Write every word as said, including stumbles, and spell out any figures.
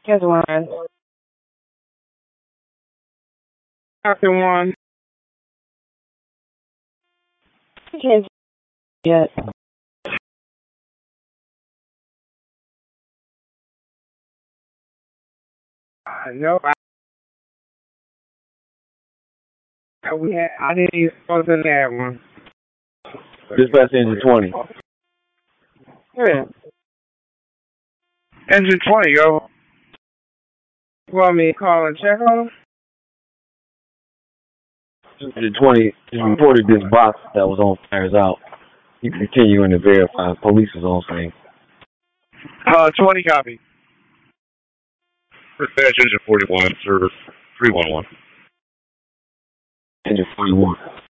Here's one. After one. Can't yet. I know. I, we had, I didn't even supposed to that one. Dispatch engine twenty. Yeah. Engine twenty, yo. You want me to call and check on him? Engine twenty just reported this box that was on fires out. You continuing to verify. Police is on scene. Uh, twenty copy. Dispatch engine forty-one, service three one one. Engine forty-one.